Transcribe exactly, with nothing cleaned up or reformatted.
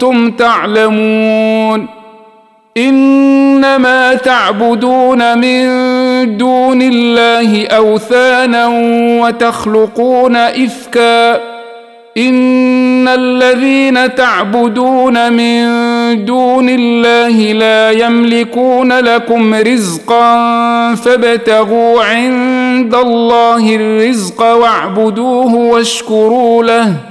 كنتم تعلمون إنما تعبدون من دون الله أوثانا وتخلقون إفكا إن الذين تعبدون من دون الله لا يملكون لكم رزقا فابتغوا عند الله الرزق واعبدوه واشكروا له